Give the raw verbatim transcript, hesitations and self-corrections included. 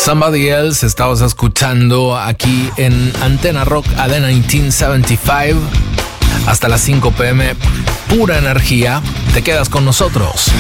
Somebody Else estabas escuchando aquí en Antena Rock A D diecinueve setenta y cinco hasta las cinco p m. Pura energía. Te quedas con nosotros.